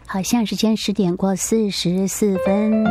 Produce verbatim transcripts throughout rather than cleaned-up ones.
好，现在时间十点过四十四分。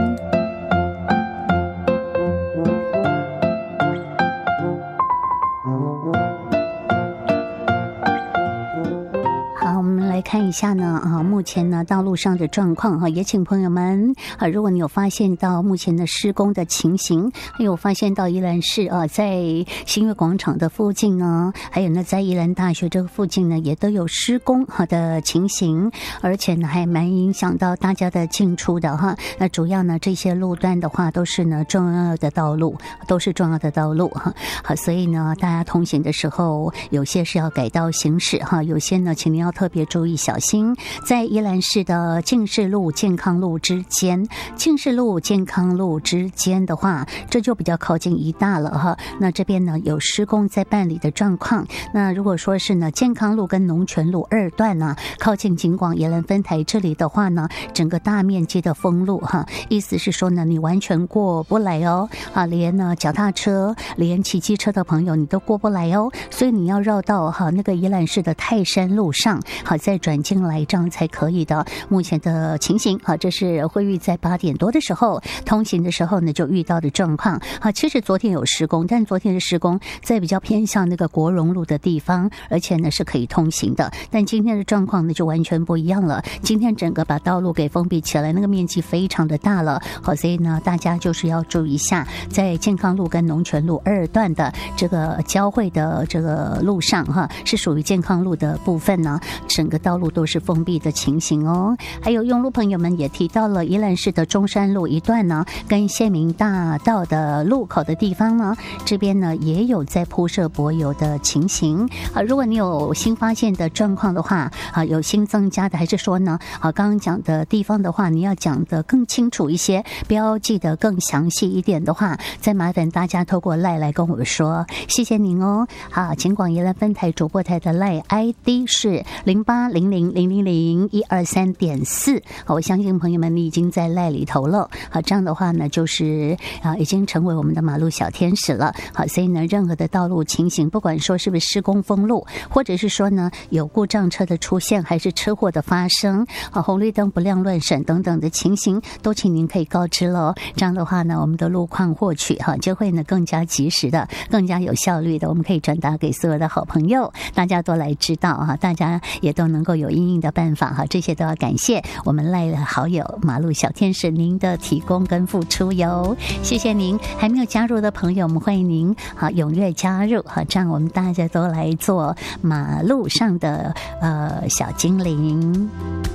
看一下呢啊，目前呢道路上的状况哈，也请朋友们啊，如果你有发现到目前的施工的情形，还有发现到宜兰市啊，在新月广场的附近呢，还有呢在宜兰大学这个附近呢，也都有施工好的情形，而且呢还蛮影响到大家的进出的哈。那主要呢这些路段的话，都是呢重要的道路，都是重要的道路哈。好，所以呢大家通行的时候，有些是要改道行驶哈，有些呢请您要特别注意。小心，在宜兰市的进士路、健康路之间，进士路、健康路之间的话，这就比较靠近宜大了哈。那这边呢有施工在办理的状况。那如果说是呢健康路跟农权路二段呢，靠近景广宜兰分台这里的话呢，整个大面积的封路哈，意思是说呢你完全过不来哦啊，连呢脚踏车、连骑机车的朋友你都过不来哦，所以你要绕到哈那个宜兰市的泰山路上，好再转进来这样才可以的。目前的情形啊，这是会遇在八点多的时候通行的时候呢就遇到的状况啊。其实昨天有施工，但昨天的施工在比较偏向那个国荣路的地方，而且呢是可以通行的。但今天的状况呢就完全不一样了，今天整个把道路给封闭起来，那个面积非常的大了。好，所以呢大家就是要注意一下，在健康路跟农权路二段的这个交汇的这个路上哈，是属于健康路的部分呢，整个道路都是封闭的情形哦。还有用路朋友们也提到了宜兰市的中山路一段呢，跟县民大道的路口的地方呢，这边呢也有在铺设柏油的情形啊。如果你有新发现的状况的话啊，有新增加的，还是说呢啊刚刚讲的地方的话，你要讲的更清楚一些，标记的更详细一点的话，再麻烦大家透过赖来跟我说，谢谢您哦。好，景广宜兰分台主播台的赖 I D 是零八零零零零零一二三点四，我相信朋友们你已经在赖里头了。好，这样的话呢，就是啊已经成为我们的马路小天使了。好，所以呢，任何的道路情形，不管说是不是施工封路，或者是说呢有故障车的出现，还是车祸的发生，啊红绿灯不亮乱闪等等的情形，都请您可以告知了。这样的话呢，我们的路况获取哈就会呢更加及时的、更加有效率的，我们可以转达给所有的好朋友，大家都来知道哈，大家也都能够有因应的办法哈，这些都要感谢我们赖的好友马路小天使您的提供跟付出哟，谢谢您。还没有加入的朋友，我们欢迎您好踊跃加入哈，这样我们大家都来做马路上的呃小精灵。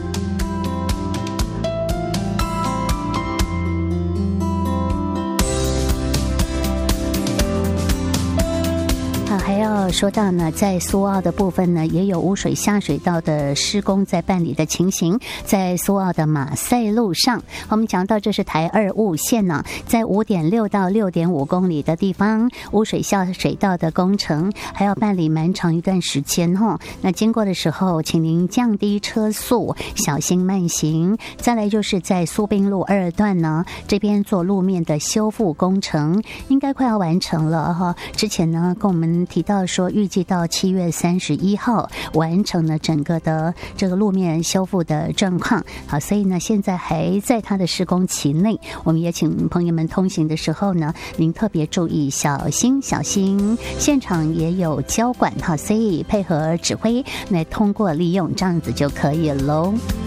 还要说到呢，在苏澳的部分呢，也有污水下水道的施工在办理的情形。在苏澳的马赛路上，我们讲到这是台二雾线呢，在五点六到六点五公里的地方，污水下水道的工程还要办理蛮长一段时间哈。那经过的时候，请您降低车速，小心慢行。再来就是在苏滨路二段呢，这边做路面的修复工程，应该快要完成了哈。之前呢，跟我们提到说，预计到七月三十一号完成了整个的这个路面修复的状况。好，所以呢，现在还在它的施工期内，我们也请朋友们通行的时候呢，您特别注意，小心小心。现场也有交管哈，所以配合指挥来通过利用，这样子就可以喽。